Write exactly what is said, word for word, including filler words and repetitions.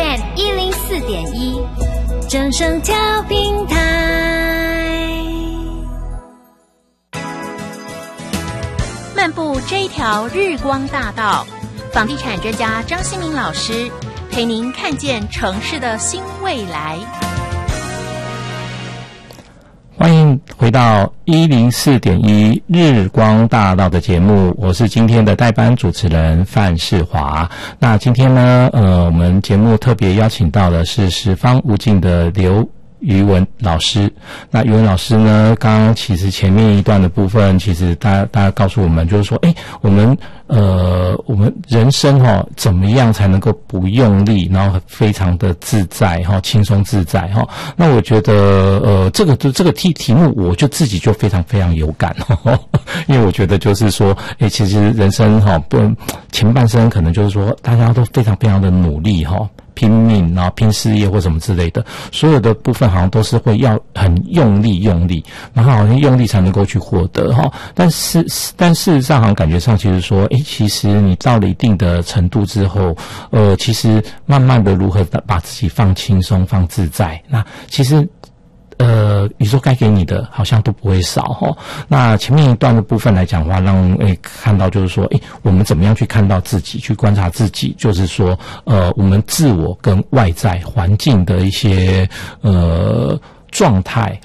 M 一零四点一，正声调频台。漫步这一条日光大道，房地产专家张新明老师陪您看见城市的新未来。 欢迎回到一零四点一日光大道的节目，我是今天的代班主持人范世华。那今天呢，呃，我们节目特别邀请到的是十方无尽的刘于文老师。那于文老师呢，刚刚其实前面一段的部分，其实大家大家告诉我们，就是说，诶，我们呃，我们人生哈、哦，怎么样才能够不用力，然后非常的自在哈，轻松自在哈？那我觉得呃，这个这个题题目，我就自己就非常非常有感哈，因为我觉得就是说，诶，其实人生哈，不前半生可能就是说，大家都非常非常的努力哈。拼命然后拼事业或什么之类的，所有的部分好像都是会要很用力用力，然后好像用力才能够去获得哈。但是但事实上好像感觉上其实说，诶，其实你到了一定的程度之后，呃，其实慢慢的如何把自己放轻松放自在，那其实呃，你说该给你的好像都不会少哈。那前面一段的部分来讲的话，让诶看到就是说，诶，我们怎么样去看到自己，去观察自己，就是说，呃，我们自我跟外在环境的一些呃状态